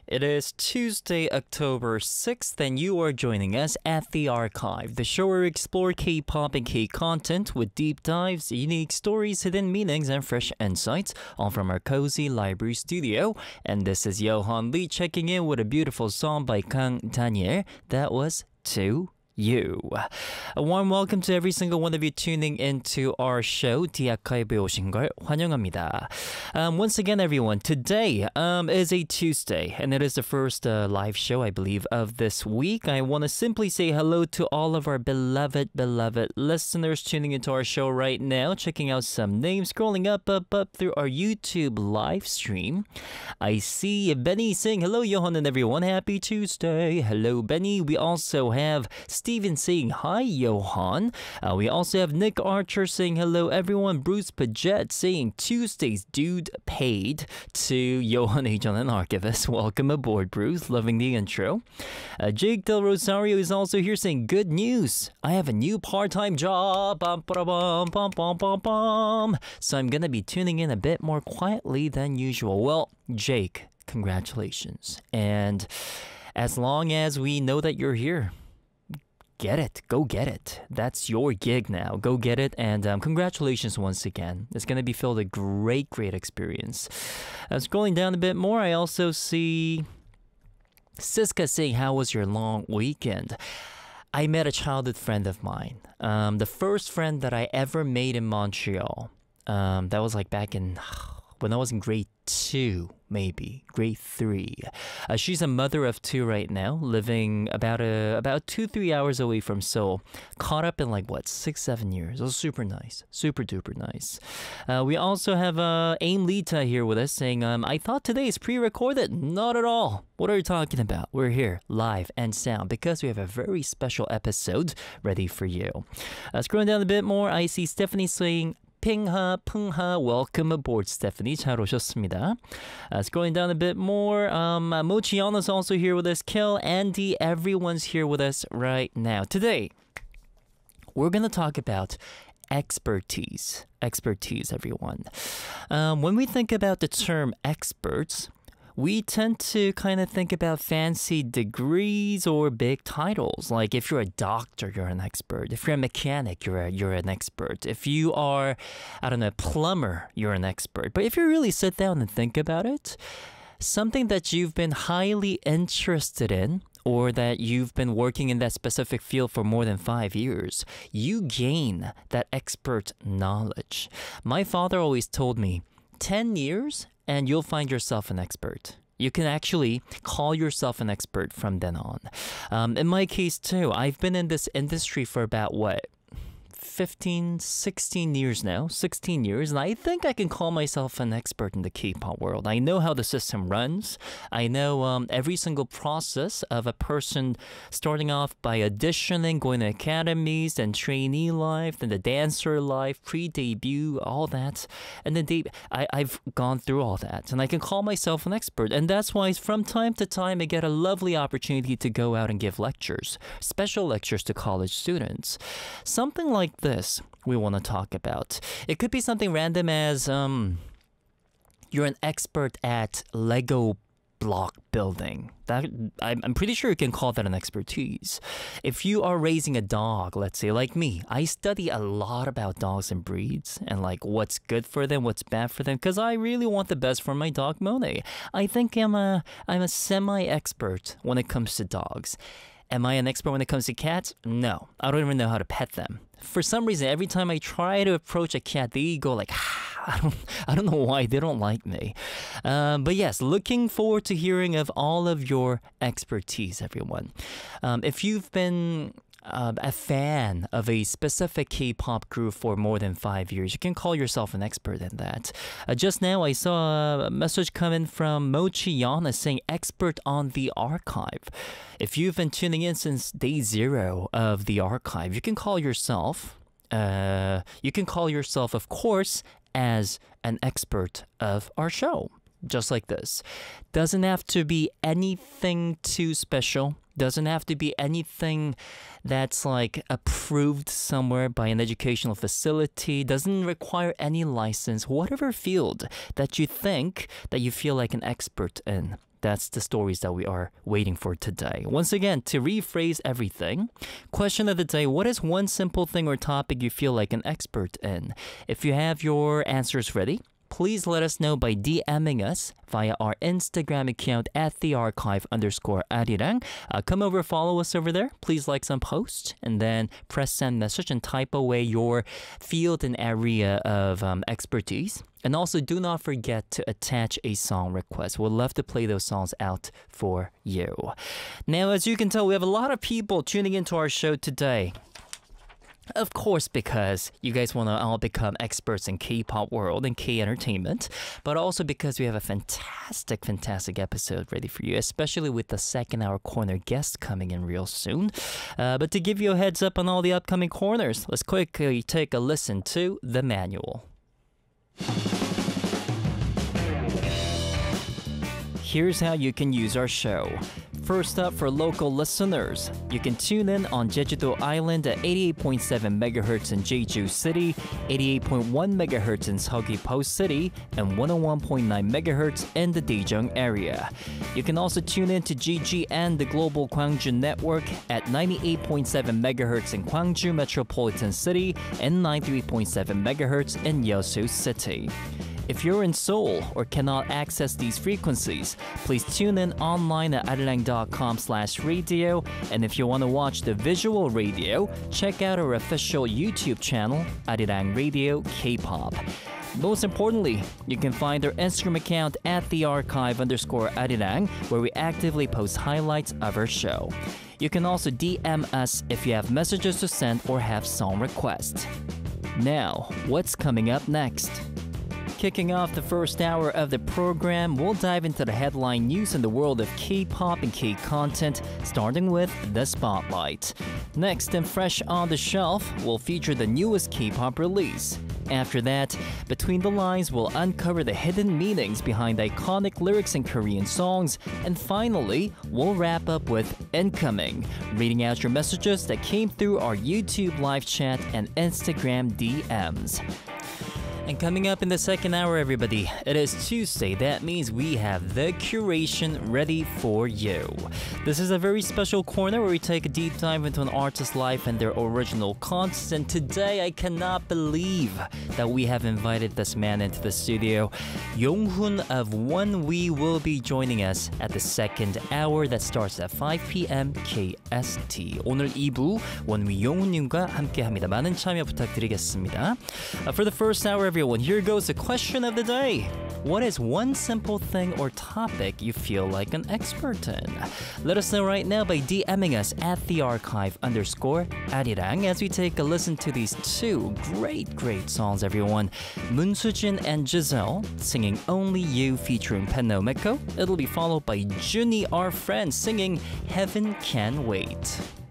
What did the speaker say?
It is Tuesday, October 6th, and you are joining us at The Archive, the show where we explore K-pop and K-content with deep dives, unique stories, hidden meanings, and fresh insights, all from our cozy library studio. And this is Johan Lee checking in with a beautiful song by Kang Daniel. That was To You. A warm welcome to every single one of you tuning into our show. 디아카이브에 오신 걸 환영합니다. Once again, everyone, today is a Tuesday, and it is the first live show, I believe, of this week. I want to simply say hello to all of our beloved listeners tuning into our show right now, checking out some names, scrolling up through our YouTube live stream. I see Benny saying hello, Johan and everyone. Happy Tuesday. Hello, Benny. We also have Steven saying hi, Johan. We also have Nick Archer saying hello, everyone. Bruce Paget saying Tuesday's dude paid to Johan Ajon and Archivist. Welcome aboard, Bruce. Loving the intro. Jake Del Rosario is also here saying good news. I have a new part-time job. So I'm going to be tuning in a bit more quietly than usual. Well, Jake, congratulations. And as long as we know that you're here, get it. Go get it. That's your gig now. Go get it. And congratulations once again. It's going to be filled with a great experience. Scrolling down a bit more, I also see Siska saying, how was your long weekend? I met a childhood friend of mine. The first friend that I ever made in Montreal. That was like back in when I was in grade 2, maybe grade 3. She's a mother of 2 right now, living about 2-3 hours away from Seoul. Caught up in 6-7 years. It was super nice, super duper nice. We also have Aim Lita here with us saying, I thought today is pre-recorded. Not at all. What are you talking about? We're here live and sound because we have a very special episode ready for you. Scrolling down a bit more, I see Stephanie saying, 핑하, 풍하, welcome aboard, Stephanie. 잘 오셨습니다. Scrolling down a bit more, Mochiana's also here with us. Kel, Andy, everyone's here with us right now. Today, we're going to talk about expertise. Expertise, everyone. When we think about the term experts, we tend to kind of think about fancy degrees or big titles. Like if you're a doctor, you're an expert. If you're a mechanic, you're an expert. If you are, I don't know, a plumber, you're an expert. But if you really sit down and think about it, something that you've been highly interested in, or that you've been working in that specific field for more than 5 years, you gain that expert knowledge. My father always told me, 10 years and you'll find yourself an expert. You can actually call yourself an expert from then on. In my case too, I've been in this industry for about 16 years now, 16 years, and I think I can call myself an expert in the K-pop world. I know how the system runs. I know every single process of a person starting off by auditioning, going to academies, then trainee life, then the dancer life, pre-debut, all that. And then I've gone through all that, and I can call myself an expert. And that's why from time to time, I get a lovely opportunity to go out and give lectures, special lectures to college students. Something like this we want to talk about. It could be something random as you're an expert at Lego block building. That I'm pretty sure you can call that an expertise. If you are raising a dog, let's say like me, I study a lot about dogs and breeds and what's good for them, what's bad for them, because I really want the best for my dog Monet. I think I'm a semi-expert when it comes to dogs. Am I an expert when it comes to cats? No, I don't even know how to pet them. For some reason, every time I try to approach a cat, they go I don't know why they don't like me. But yes, looking forward to hearing of all of your expertise, everyone. If you've been a fan of a specific K-pop group for more than 5 years, you can call yourself an expert in that. Just now, I saw a message come in from Mochiana saying expert on the archive. If you've been tuning in since day 0 of the archive, you can call yourself, of course, as an expert of our show. Just like this. Doesn't have to be anything too special. Doesn't have to be anything that's like approved somewhere by an educational facility. Doesn't require any license. Whatever field that you think that you feel like an expert in. That's the stories that we are waiting for today. Once again, to rephrase everything, question of the day, what is one simple thing or topic you feel like an expert in? If you have your answers ready, please let us know by DMing us via our Instagram account at thearchive_arirang. Come over, follow us over there. Please like some posts and then press send message and type away your field and area of expertise. And also do not forget to attach a song request. We'd love to play those songs out for you. Now, as you can tell, we have a lot of people tuning into our show today. Of course, because you guys want to all become experts in K-pop world and K-entertainment, but also because we have a fantastic episode ready for you, especially with the second hour corner guest coming in real soon. But to give you a heads up on all the upcoming corners, let's quickly take a listen to the manual. Here's how you can use our show. First up, for local listeners, you can tune in on Jeju-do Island at 88.7 MHz in Jeju City, 88.1 MHz in Seogwipo City, and 101.9 MHz in the Daejeong area. You can also tune in to GGN, the Global Gwangju Network, at 98.7 MHz in Gwangju Metropolitan City and 93.7 MHz in Yeosu City. If you're in Seoul or cannot access these frequencies, please tune in online at arirang.com/radio. And if you want to watch the visual radio, check out our official YouTube channel, Arirang Radio K-pop. Most importantly, you can find our Instagram account at thearchive_arirang, where we actively post highlights of our show. You can also DM us if you have messages to send or have song requests. Now, what's coming up next? Kicking off the first hour of the program, we'll dive into the headline news in the world of K-pop and K-content, starting with The Spotlight. Next, and fresh on the shelf, we'll feature the newest K-pop release. After that, Between the Lines will uncover the hidden meanings behind iconic lyrics in Korean songs. And finally, we'll wrap up with Incoming, reading out your messages that came through our YouTube live chat and Instagram DMs. And coming up in the second hour, everybody, it is Tuesday. That means we have the curation ready for you. This is a very special corner where we take a deep dive into an artist's life and their original content. And today, I cannot believe that we have invited this man into the studio. Yonghoon of ONEWE will be joining us at the second hour that starts at 5 p.m. KST. 오늘 2부 원위 용훈님과 함께합니다. 많은 참여 부탁드리겠습니다. For the first hour, everyone, here goes the question of the day. What is one simple thing or topic you feel like an expert in? Let us know right now by DMing us at thearchive_arirang as we take a listen to these two great songs, everyone. Moon Sujin and Giselle singing Only You featuring Penno Meko. It'll be followed by Juni, our friend, singing Heaven Can Wait.